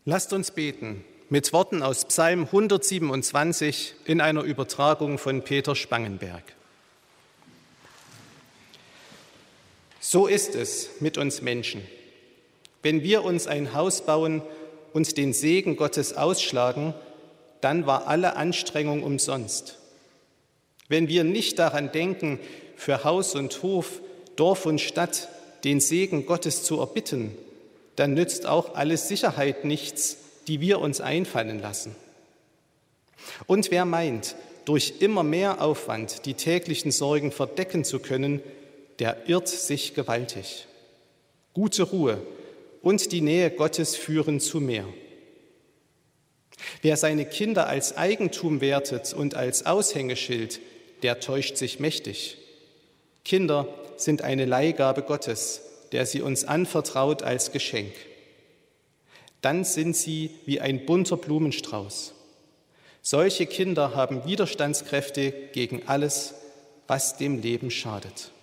Lasst uns beten mit Worten aus Psalm 127 in einer Übertragung von Peter Spangenberg. So ist es mit uns Menschen. Wenn wir uns ein Haus bauen und den Segen Gottes ausschlagen, dann war alle Anstrengung umsonst. Wenn wir nicht daran denken, für Haus und Hof, Dorf und Stadt den Segen Gottes zu erbitten, dann nützt auch alle Sicherheit nichts, die wir uns einfallen lassen. Und wer meint, durch immer mehr Aufwand die täglichen Sorgen verdecken zu können, der irrt sich gewaltig. Gute Ruhe und die Nähe Gottes führen zu mehr. Wer seine Kinder als Eigentum wertet und als Aushängeschild, der täuscht sich mächtig. Kinder sind eine Leihgabe Gottes, der sie uns anvertraut als Geschenk. Dann sind sie wie ein bunter Blumenstrauß. Solche Kinder haben Widerstandskräfte gegen alles, was dem Leben schadet.